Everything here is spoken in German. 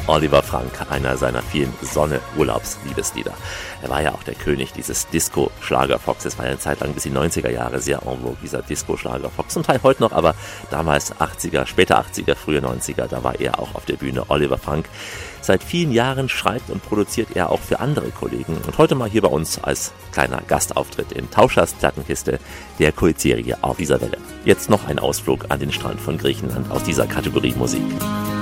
Oliver Frank, einer seiner vielen Sonne-Urlaubs-Liebeslieder. Er war ja auch der König dieses Disco-Schlager-Fox. Es war ja eine Zeit lang bis die 90er Jahre sehr en vogue, dieser Disco-Schlager-Fox. Zum Teil heute noch, aber damals 80er, später 80er, frühe 90er, da war er auch auf der Bühne, Oliver Frank. Seit vielen Jahren schreibt und produziert er auch für andere Kollegen. Und heute mal hier bei uns als kleiner Gastauftritt in Tauschers Plattenkiste, der Kultserie Auf dieser Welle. Jetzt noch ein Ausflug an den Strand von Griechenland aus dieser Kategorie Musik.